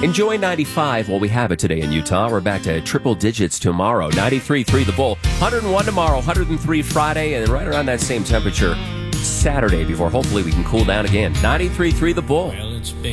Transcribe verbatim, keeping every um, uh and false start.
Enjoy ninety-five while we have it today in Utah. We're back to triple digits tomorrow. ninety-three point three the Bull. one hundred one tomorrow, one hundred three Friday, and right around that same temperature Saturday before hopefully we can cool down again. ninety-three point three the Bull. Well, it's been